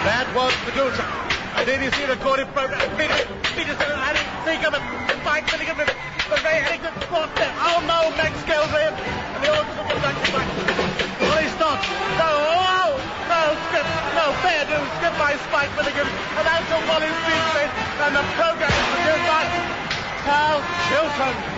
That was Medusa. I didn't see the recorded program. Peterson, I didn't think of it. Mike Milligan, but Ray Hennigan fought there. Oh no, Max Scales in. And the orchestra was back to back. Well, he stopped. No, no, skip. No, fair news. Skip by Spike Milligan. And that's a Wally's beat. And the program is produced by Carl Chilton.